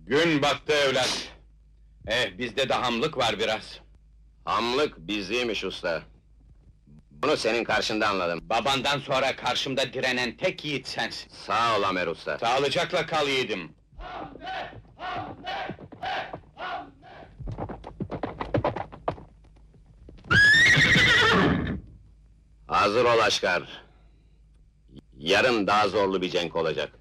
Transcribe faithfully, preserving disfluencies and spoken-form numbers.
Gün battı evlat. Eh, bizde de hamlık var biraz. Hamlık bizliymiş usta. Bunu senin karşında anladım. Babandan sonra karşımda direnen tek yiğit sensin. Sağ ol Amer usta. Sağlıcakla kal yiğidim. Hazır ol Aşkar. Yarın daha zorlu bir cenk olacak.